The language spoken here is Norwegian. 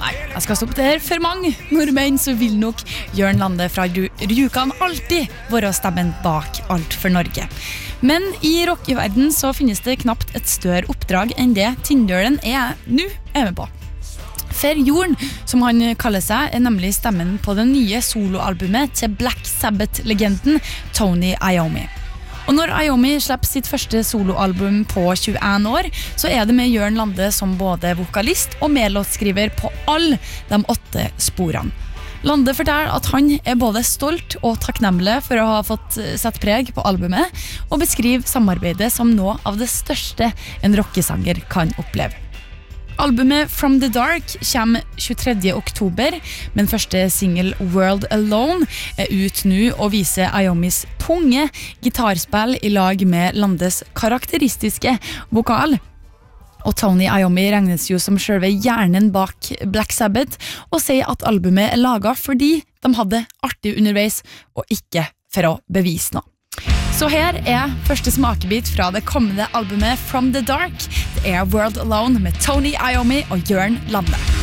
Nei, jeg skal stoppe det her for mange nordmenn så vil nok Jørn Lande fra Rjukan alltid være stemmen bak alt for Norge. Men i rockeverden så finnes det knapt et større oppdrag enn det Tindølen nå med på. For Jorn, som han kaller seg, nemlig stemmen på det nye soloalbumet til Black Sabbath-legenden Tony Iommi. Og når Iommi slipper sitt første soloalbum på 21 år, så det med Jørn Lande som både vokalist og medlåtskriver på alle de 8 sporene. Lande forteller at han både stolt og takknemlig for å ha fått sett preg på albumet, og beskriver samarbeidet som noe av det største en rockesanger kan oppleve. Albumet From the Dark kommer 23. oktober, men første single World Alone ut nå og viser Iommis tunge gitarspill i lag med Landes karakteristiske vokal. Og Tony Iommi regnes jo som selve hjernen bak Black Sabbath, og sier at albumet laget fordi de hadde artig underveis, og ikke for å bevise noe. Så her første smakebit fra det kommende albumet From the Dark. Det World Alone med Tony Iommi og Jørn Lande.